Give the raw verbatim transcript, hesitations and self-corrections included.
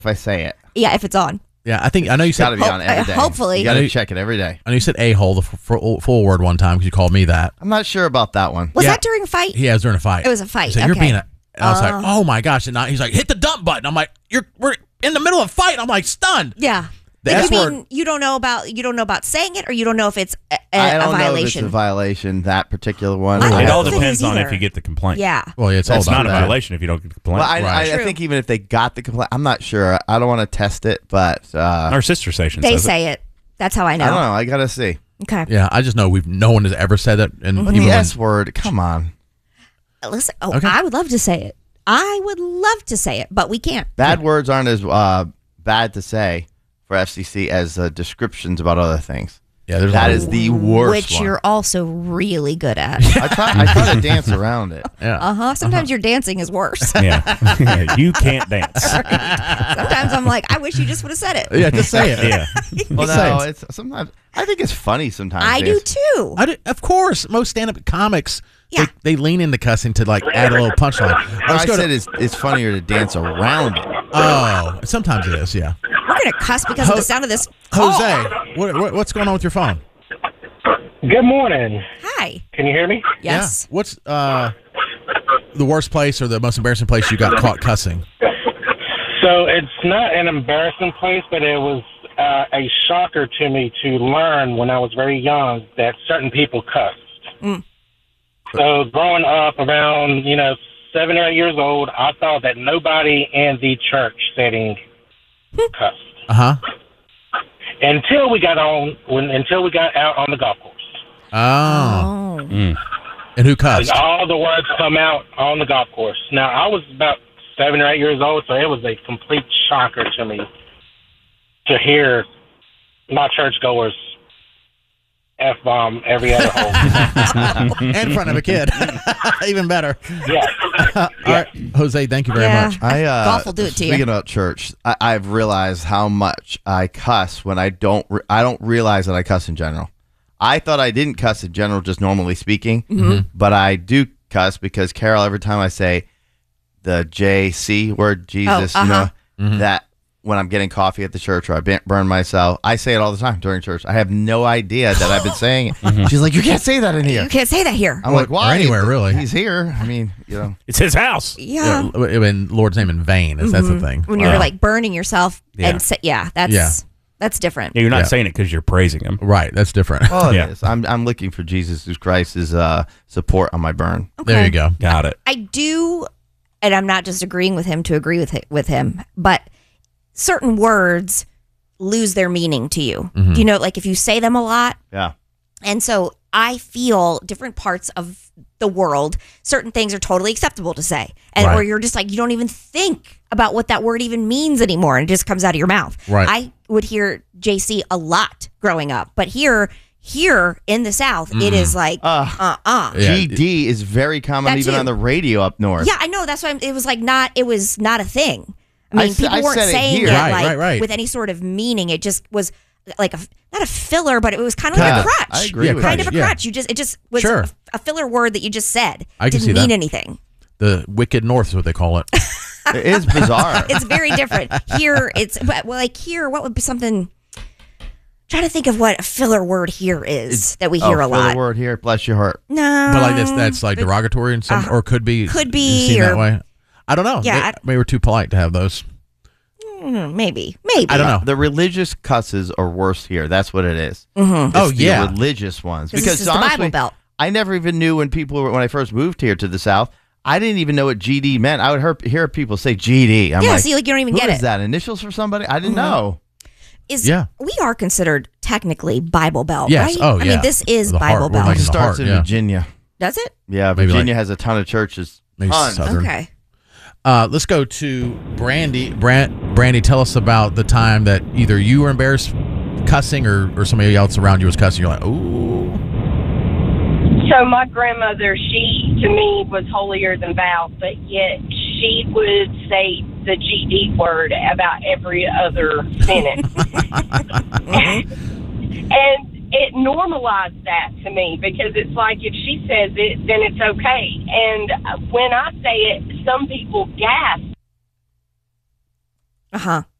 if I say it. Yeah, if it's on. Yeah, I think I know you It's said. got to be on every day. Hopefully. You got to check it every day. I know you said a-hole the f- full word one time because you called me that. I'm not sure about that one. Was Yeah. that during a fight? Yeah, it was during a fight. It was a fight. He said, You're okay. being a. And I was Uh. like, oh my gosh! And I, he's like, hit the dump button. I'm like, you're we're in the middle of a fight. I'm like stunned. Yeah. The Like, S you word. mean you don't know about you don't know about saying it, or you don't know if it's a, a, I don't a know if it's violation? a violation, that particular one. I don't It know all if it depends is on either. if you get the complaint. Yeah. Well, yeah, it's all It's about not a that. violation if you don't get the complaint. Well, I, I, Right. I True. think even if they got the complaint, I'm not sure. I don't want to test it, but uh, Our sister station They says say it. That's how I know. I don't know. I got to see. Okay. Yeah, I just know we've no one has ever said that, and But even the when- S word, come on. Listen. Oh, Okay. I would love to say it. I would love to say it, but we can't. Bad words aren't as uh, bad to say for F C C as uh, descriptions about other things. yeah, there's That a- is the worst Which one. you're also really good at. I try, I try to dance around it. yeah. Uh huh. Sometimes your dancing is worse. yeah. You can't dance. Sometimes I'm like, I wish you just would have said it. Yeah, just say it. Yeah. Well, Just say no, it. it's sometimes. I think it's funny sometimes. I do dance. too. I do, of course, most stand-up comics Yeah. they, they lean into cussing to like add a little punchline. But Let's I go to- said it's it's funnier to dance around it. oh, sometimes it is. Yeah, We're gonna cuss because Ho- of the sound of this call. Jose, what, what what's going on with your phone? Good morning. Hi. Can you hear me? Yes. Yeah. What's uh the worst place or the most embarrassing place you got caught cussing? So it's not an embarrassing place, but it was uh, a shocker to me to learn when I was very young that certain people cussed. Mm. So growing up around, you know, seven or eight years old, I thought that nobody in the church setting cussed Uh huh. until we got on, when until we got out on the golf course. Oh. Oh. Mm. And who And cussed? all the words come out on the golf course. Now, I was about seven or eight years old, so it was a complete shocker to me to hear my churchgoers F-bomb every other hole. And in front of a kid. Even better. Yeah. All right, Jose, thank you very Yeah. much. I uh, Golf will do it to you. Speaking about church, I, I've realized how much I cuss when I don't. Re- I don't realize that I cuss in general. I thought I didn't cuss in general, just normally speaking, Mm-hmm. but I do cuss because Carol. Every time I say the J C word, Jesus, Oh, you uh-huh. know that. When I'm getting coffee at the church or I ban- burn myself, I say it all the time during church. I have no idea that I've been saying it. She's like, you can't say that in here. You can't say that here. I'm like, Or why? anywhere, really. He's here. I mean, you know. It's his house. Yeah. Yeah, in Lord's name in vain. Is That's the thing. When you're Wow. like burning yourself Yeah. and say, yeah, that's Yeah. that's different. Yeah, you're not Yeah. saying it because you're praising him. Right, that's different. Well, it Yeah. is. I'm I'm looking for Jesus Christ's uh, support on my burn. Okay. There you go. Got it. I do, and I'm not just agreeing with him to agree with it, with him, but certain words lose their meaning to you. Mm-hmm. You know, like if you say them a lot, Yeah. and so I feel different parts of the world, certain things are totally acceptable to say, and or Right. you're just like you don't even think about what that word even means anymore, and it just comes out of your mouth. Right. I would hear J C a lot growing up, but here, here in the South, it is like uh Uh, uh. Yeah. G D is very common That even too. on the radio up north. Yeah, I know. That's why I'm, it was like not. It was not a thing. I mean, I s- people I weren't said it saying here. it Right, like right, right. with any sort of meaning. It just was like a not a filler, but it was kind of like Yeah, a crutch. I agree Yeah, with Kind you. of a yeah. crutch. You just it just was Sure. a, a filler word that you just said. I can Didn't see mean that. anything. The wicked north is what they call it. It is bizarre. It's very different here. It's but well, like here. What would be something? Trying to think of what a filler word here is that we hear oh, a lot. The word here, bless your heart. No, But like that's that's like derogatory in some, Uh, or could be could be, seen that or- way. I don't know. Yeah, May- I- maybe we're too polite to have those. Mm, maybe, maybe. I don't know. The religious cusses are worse here. That's what it is. Mm-hmm. Oh, It's the yeah. religious ones. This Because is the honestly, Bible Belt. I never even knew when people were, when I first moved here to the South. I didn't even know what G D meant. I would hear, hear people say G D. I'm Yeah, like, see, like you don't even who get is it. Mm-hmm. that? Initials for somebody? I didn't know. Is Yeah. we are considered technically Bible Belt, Yes. right? Oh, I yeah. mean, this is The heart. Bible We're Belt. like It the starts heart, in yeah. Virginia. Does it? Yeah, Maybe Virginia like- has a ton of churches. Maybe Tons. southern. Okay. Uh, let's go to Brandy. Brand, Brandy, tell us about the time that either you were embarrassed cussing or, or somebody else around you was cussing. You're like, ooh. So my grandmother, she to me was holier than thou, but yet she would say the G D word about every other sentence. And it normalized that to me because it's like if she says it, then it's okay. And when I say it, some people gasp. Uh huh.